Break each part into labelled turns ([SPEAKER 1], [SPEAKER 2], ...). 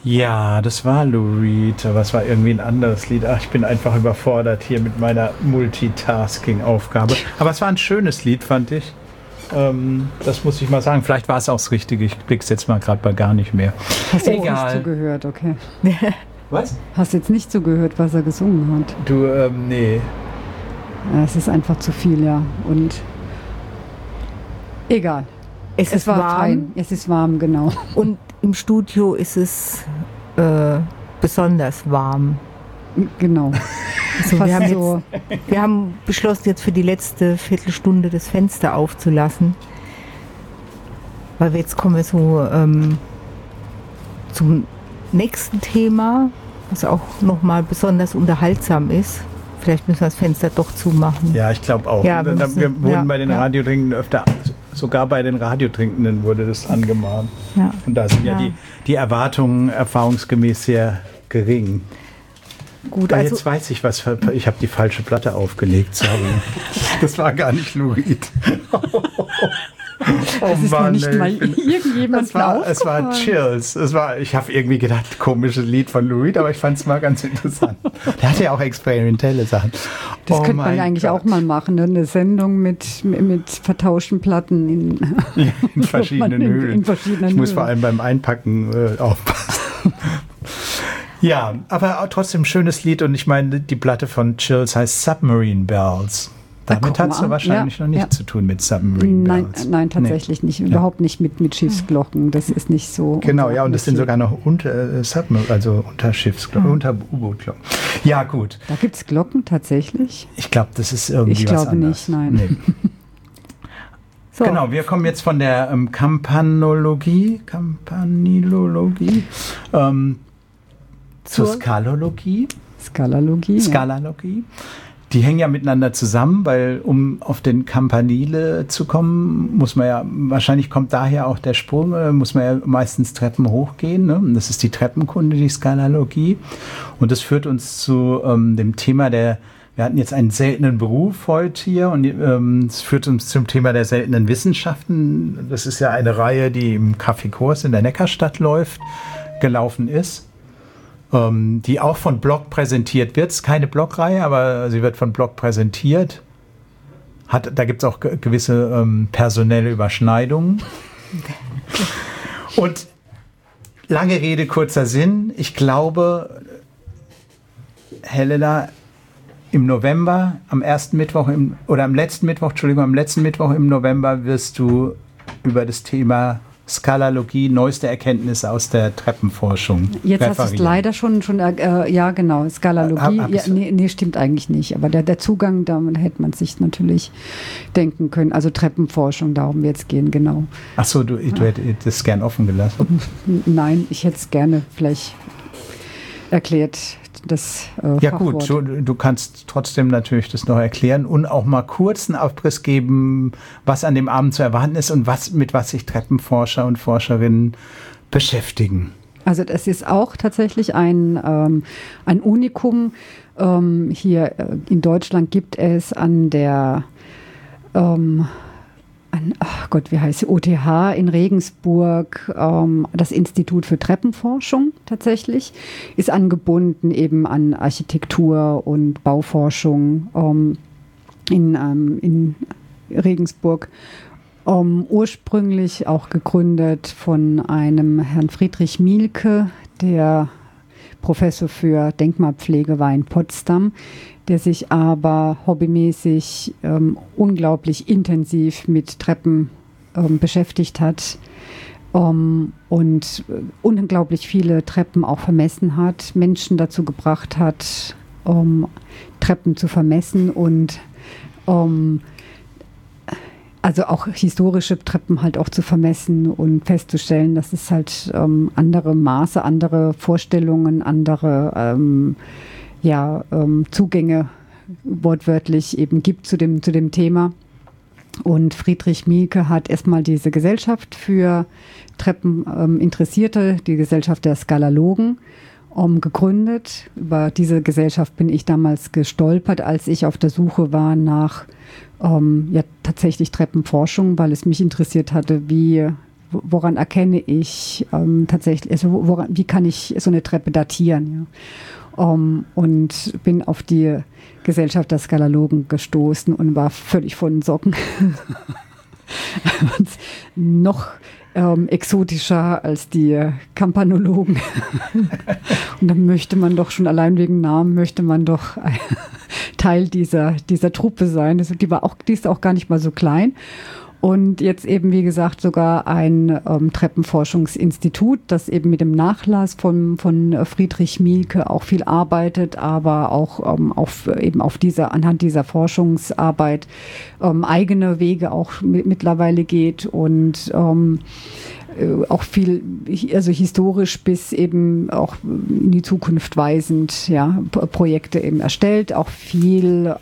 [SPEAKER 1] Ja, das war Lou Reed, aber es war irgendwie ein anderes Lied. Ach, ich bin einfach überfordert hier mit meiner Multitasking-Aufgabe. Aber es war ein schönes Lied, fand ich. Das muss ich mal sagen. Vielleicht war es auch das Richtige. Ich blick's jetzt mal gerade bei gar nicht mehr.
[SPEAKER 2] Hast du nicht zugehört, okay.
[SPEAKER 1] Was?
[SPEAKER 2] Hast jetzt nicht zugehört, was er gesungen hat?
[SPEAKER 1] Du, nee.
[SPEAKER 2] Ja, es ist einfach zu viel, ja. Und egal. Es war warm. Fein. Es ist warm, genau.
[SPEAKER 3] Und im Studio ist es besonders warm.
[SPEAKER 2] Genau.
[SPEAKER 3] Also wir haben beschlossen, jetzt für die letzte Viertelstunde das Fenster aufzulassen. Weil jetzt kommen wir so zum nächsten Thema, was auch nochmal besonders unterhaltsam ist. Vielleicht müssen wir das Fenster doch zumachen.
[SPEAKER 1] Ja, ich glaube auch.
[SPEAKER 3] Ja,
[SPEAKER 1] wir wurden bei den Radiotrinkenden öfter, sogar bei den Radiotrinkenden wurde das angemahnt.
[SPEAKER 3] Ja.
[SPEAKER 1] Und da sind ja die Erwartungen erfahrungsgemäß sehr gering.
[SPEAKER 3] Gut,
[SPEAKER 1] also jetzt weiß ich, ich habe die falsche Platte aufgelegt, sorry. Das war gar nicht Lou Reed.
[SPEAKER 2] Das ist Mann, nicht mal irgendjemand
[SPEAKER 1] es war Chills. Ich habe irgendwie gedacht, komisches Lied von Lou Reed, aber ich fand es mal ganz interessant. Der hatte ja auch experimentelle Sachen.
[SPEAKER 2] Das könnte man ja eigentlich auch mal machen, ne? Eine Sendung mit vertauschten Platten
[SPEAKER 1] in verschiedenen Höhlen. Ich muss vor allem beim Einpacken aufpassen. Ja, aber trotzdem ein schönes Lied und ich meine, die Platte von Chills heißt Submarine Bells. Damit hat es wahrscheinlich noch nichts zu tun mit Submarine Bells.
[SPEAKER 2] Nein, tatsächlich nicht. Überhaupt nicht mit Schiffsglocken. Das ist nicht so.
[SPEAKER 1] Genau, ja, und das sind sogar noch unter Schiffsglocken, unter U-Boot-Glocken. Ja, gut.
[SPEAKER 2] Da gibt es Glocken tatsächlich?
[SPEAKER 1] Ich glaube, das ist irgendwie was anderes.
[SPEAKER 2] Ich glaube nicht, nein.
[SPEAKER 1] Nee. So. Genau, wir kommen jetzt von der Campanologie zur Skalologie. Skalalogie. Die hängen ja miteinander zusammen, weil um auf den Campanile zu kommen, muss man ja, wahrscheinlich kommt daher auch der Sprung, muss man ja meistens Treppen hochgehen. Ne? Und das ist die Treppenkunde, die Skalalogie. Und das führt uns zu dem Thema wir hatten jetzt einen seltenen Beruf heute hier und es führt uns zum Thema der seltenen Wissenschaften. Das ist ja eine Reihe, die im Café Kurs in der Neckarstadt gelaufen ist. Die auch von Block präsentiert wird. Es ist keine Blockreihe, aber sie wird von Block präsentiert. Da gibt es auch gewisse personelle Überschneidungen. Und lange Rede, kurzer Sinn. Ich glaube, Helena, im November, am letzten Mittwoch im November wirst du über das Thema Skalalogie, neueste Erkenntnisse aus der Treppenforschung.
[SPEAKER 2] Jetzt hast du es leider schon ja genau, Skalalogie, nee, stimmt eigentlich nicht, aber der Zugang, da hätte man sich natürlich denken können, also Treppenforschung, darum wird es gehen, genau.
[SPEAKER 1] Ach so, du hättest es gern offen gelassen?
[SPEAKER 2] Nein, ich hätte es gerne vielleicht erklärt, das
[SPEAKER 1] ja
[SPEAKER 2] Fachwort.
[SPEAKER 1] Gut, du kannst trotzdem natürlich das noch erklären und auch mal kurz einen Abriss geben, was an dem Abend zu erwarten ist und mit was sich Treppenforscher und Forscherinnen beschäftigen.
[SPEAKER 2] Also das ist auch tatsächlich ein Unikum. Hier in Deutschland gibt es an der wie heißt sie? OTH in Regensburg, das Institut für Treppenforschung tatsächlich, ist angebunden eben an Architektur und Bauforschung in Regensburg. Ursprünglich auch gegründet von einem Herrn Friedrich Mielke, der Professor für Denkmalpflege war in Potsdam, der sich aber hobbymäßig unglaublich intensiv mit Treppen beschäftigt hat und unglaublich viele Treppen auch vermessen hat, Menschen dazu gebracht hat, Treppen zu vermessen und also auch historische Treppen halt auch zu vermessen und festzustellen, dass es halt andere Maße, andere Vorstellungen, andere Zugänge wortwörtlich eben gibt zu dem Thema. Und Friedrich Mielke hat erstmal diese Gesellschaft für Treppeninteressierte, die Gesellschaft der Skalalogen, gegründet. Über diese Gesellschaft bin ich damals gestolpert, als ich auf der Suche war nach tatsächlich Treppenforschung, weil es mich interessiert hatte, wie woran erkenne ich tatsächlich, also wie kann ich so eine Treppe datieren? Ja? Und bin auf die Gesellschaft der Skalalogen gestoßen und war völlig von den Socken. Noch exotischer als die Kampanologen. Und dann möchte man doch schon allein wegen Namen, möchte man doch Teil dieser Truppe sein. Also die ist auch gar nicht mal so klein. Und jetzt eben, wie gesagt, sogar ein Treppenforschungsinstitut, das eben mit dem Nachlass von Friedrich Mielke auch viel arbeitet, aber auch anhand dieser Forschungsarbeit eigene Wege auch mittlerweile geht und auch viel, also historisch bis eben auch in die Zukunft weisend, ja, Projekte eben erstellt, auch viel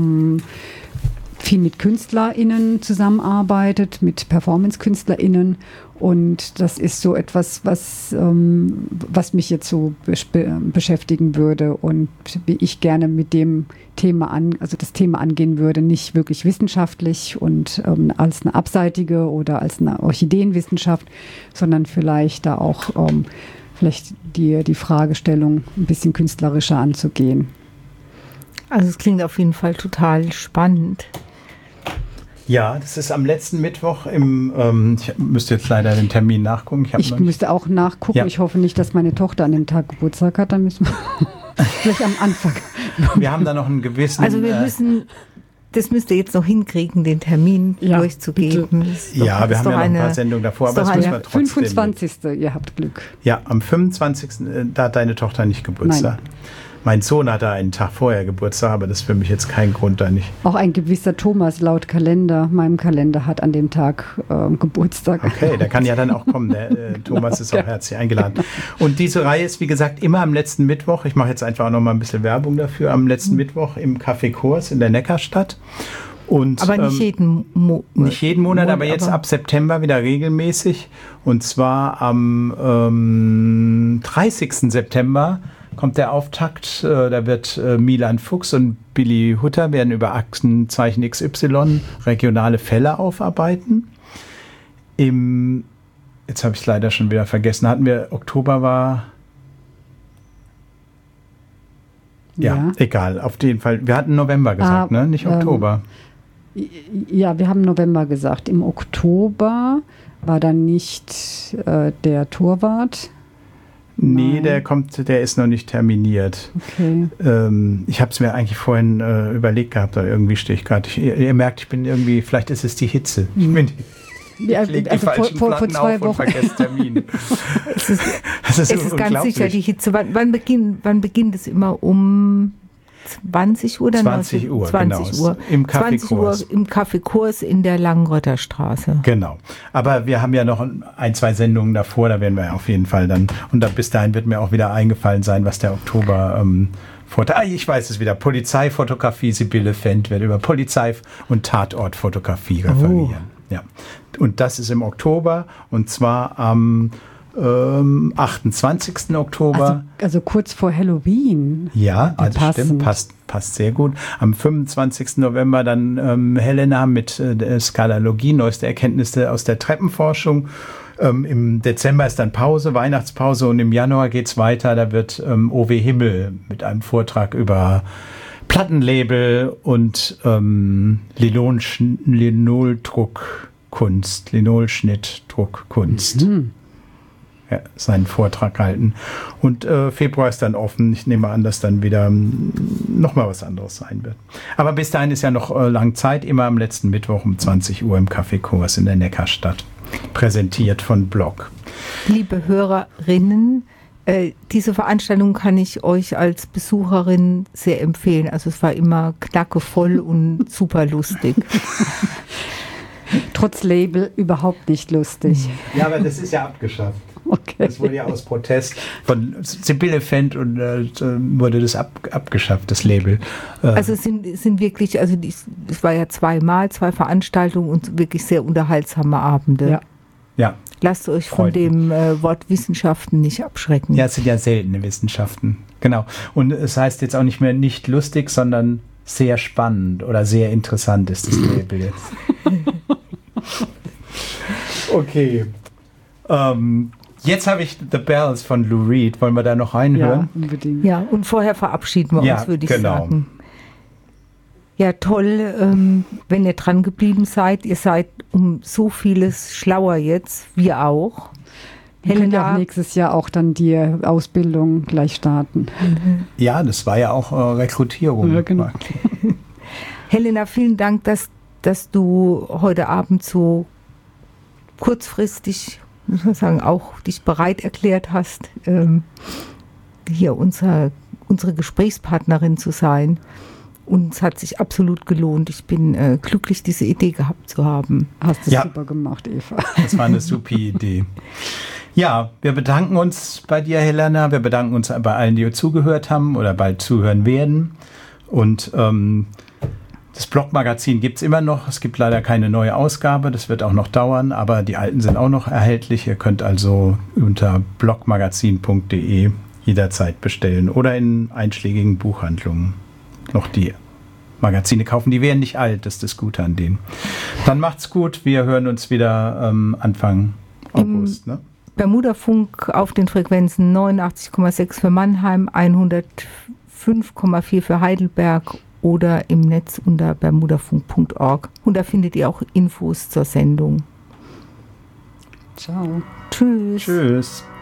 [SPEAKER 2] mit KünstlerInnen zusammenarbeitet, mit Performance-KünstlerInnen. Und das ist so etwas, was mich jetzt so beschäftigen würde und wie ich gerne mit dem Thema das Thema angehen würde, nicht wirklich wissenschaftlich und als eine abseitige oder als eine Orchideenwissenschaft, sondern vielleicht da auch vielleicht die Fragestellung ein bisschen künstlerischer anzugehen.
[SPEAKER 3] Also es klingt auf jeden Fall total spannend.
[SPEAKER 1] Ja, das ist am letzten Mittwoch ich müsste jetzt leider den Termin nachgucken.
[SPEAKER 2] Ich müsste auch nachgucken. Ja. Ich hoffe nicht, dass meine Tochter an dem Tag Geburtstag hat. Dann müssen wir vielleicht am Anfang.
[SPEAKER 1] Wir haben da noch einen gewissen...
[SPEAKER 3] Also das müsst ihr jetzt noch hinkriegen, den Termin durchzugeben.
[SPEAKER 1] Ja, wir haben ja noch ein paar Sendungen davor, aber das müssen wir trotzdem...
[SPEAKER 2] 25. Ihr habt Glück.
[SPEAKER 1] Ja, am 25. Da hat deine Tochter nicht Geburtstag. Nein. Mein Sohn hatte einen Tag vorher Geburtstag, aber das ist für mich jetzt kein Grund, da nicht.
[SPEAKER 2] Auch ein gewisser Thomas laut meinem Kalender, hat an dem Tag Geburtstag.
[SPEAKER 1] Okay, der kann ja dann auch kommen. Der Thomas ist auch herzlich eingeladen. Und diese Reihe ist, wie gesagt, immer am letzten Mittwoch. Ich mache jetzt einfach auch noch mal ein bisschen Werbung dafür. Am letzten Mittwoch im Café Kurs in der Neckarstadt. Und,
[SPEAKER 3] aber nicht jeden Monat.
[SPEAKER 1] Nicht jeden Monat, aber jetzt ab September wieder regelmäßig. Und zwar am 30. September kommt der Auftakt, da wird Milan Fuchs und Billy Hutter werden über Aktenzeichen XY regionale Fälle aufarbeiten. Jetzt habe ich es leider schon wieder vergessen, Oktober war... Ja, egal, auf jeden Fall. Wir hatten November gesagt, ne? Nicht Oktober.
[SPEAKER 2] Ja, wir haben November gesagt. Im Oktober war dann nicht der Torwart...
[SPEAKER 1] Nee, der ist noch nicht terminiert.
[SPEAKER 2] Okay.
[SPEAKER 1] Ich habe es mir eigentlich vorhin überlegt gehabt, da irgendwie stehe ich gerade. Ihr merkt, ich bin irgendwie, vielleicht ist es die Hitze. Ich lege die falschen Platten
[SPEAKER 2] vor 2
[SPEAKER 1] auf
[SPEAKER 2] Wochen.
[SPEAKER 1] und vergesse Termin.
[SPEAKER 3] Es ist ganz sicher die Hitze. Wann beginnt es immer? Um 20 Uhr?
[SPEAKER 1] 20 Uhr,
[SPEAKER 3] 20
[SPEAKER 1] genau.
[SPEAKER 3] Uhr.
[SPEAKER 1] Im Café Kurs.
[SPEAKER 3] Im Café Kurs in der Langrötter Straße.
[SPEAKER 1] Genau. Aber wir haben ja noch 1-2 Sendungen davor, da werden wir auf jeden Fall dann, und bis dahin wird mir auch wieder eingefallen sein, was der Oktober ich weiß es wieder, Polizeifotografie, Sibylle Fendt wird über Polizei- und Tatortfotografie referieren. Ja. Und das ist im Oktober, und zwar am 28. Oktober.
[SPEAKER 2] Also kurz vor Halloween.
[SPEAKER 1] Ja, also stimmt, passt sehr gut. Am 25. November dann Helena mit Skalalogie, neueste Erkenntnisse aus der Treppenforschung. Im Dezember ist dann Pause, Weihnachtspause, und im Januar geht's weiter. Da wird O.W. Himmel mit einem Vortrag über Plattenlabel und Linolschnittdruckkunst. Seinen Vortrag halten. Und Februar ist dann offen. Ich nehme an, dass dann wieder nochmal was anderes sein wird. Aber bis dahin ist ja noch lang Zeit. Immer am letzten Mittwoch um 20 Uhr im Café Kurs in der Neckarstadt. Präsentiert von Blog.
[SPEAKER 3] Liebe Hörerinnen, diese Veranstaltung kann ich euch als Besucherin sehr empfehlen. Also es war immer knackevoll und super lustig.
[SPEAKER 2] Trotz Label überhaupt nicht lustig.
[SPEAKER 1] Ja, aber das ist ja abgeschafft.
[SPEAKER 2] Okay.
[SPEAKER 1] Das wurde ja aus Protest von Sibylle Fendt und wurde das abgeschafft, das Label.
[SPEAKER 3] Also es sind wirklich, also es war ja 2 Veranstaltungen und wirklich sehr unterhaltsame Abende.
[SPEAKER 1] Ja.
[SPEAKER 3] Lasst euch von dem Wort Wissenschaften nicht abschrecken.
[SPEAKER 1] Ja, es sind ja seltene Wissenschaften. Genau. Und es heißt jetzt auch nicht mehr nicht lustig, sondern sehr spannend oder sehr interessant ist das Label jetzt. Okay. Jetzt habe ich The Bells von Lou Reed. Wollen wir da noch reinhören?
[SPEAKER 2] Ja, unbedingt.
[SPEAKER 3] Ja, und vorher verabschieden wir uns, würde ich sagen. Ja, toll, wenn ihr dran geblieben seid. Ihr seid um so vieles schlauer jetzt, wir auch.
[SPEAKER 2] Wir können ja auch nächstes Jahr auch dann die Ausbildung gleich starten.
[SPEAKER 1] Ja, das war ja auch Rekrutierung.
[SPEAKER 2] Ja, genau.
[SPEAKER 3] Helena, vielen Dank, dass du heute Abend so kurzfristig, muss man sagen, auch dich bereit erklärt hast, hier unsere Gesprächspartnerin zu sein. Und es hat sich absolut gelohnt. Ich bin glücklich, diese Idee gehabt zu haben.
[SPEAKER 2] Hast du super gemacht, Eva.
[SPEAKER 1] Das war eine super Idee. Ja, wir bedanken uns bei dir, Helena. Wir bedanken uns bei allen, die zugehört haben oder bald zuhören werden. Und das Blogmagazin gibt es immer noch. Es gibt leider keine neue Ausgabe. Das wird auch noch dauern, aber die alten sind auch noch erhältlich. Ihr könnt also unter blogmagazin.de jederzeit bestellen oder in einschlägigen Buchhandlungen noch die Magazine kaufen. Die werden nicht alt, das ist das Gute an denen. Dann macht's gut. Wir hören uns wieder Anfang August. Ne?
[SPEAKER 3] Bermudafunk auf den Frequenzen 89,6 für Mannheim, 105,4 für Heidelberg oder im Netz unter bermudafunk.org. Und da findet ihr auch Infos zur Sendung.
[SPEAKER 2] Ciao.
[SPEAKER 3] Tschüss.
[SPEAKER 1] Tschüss.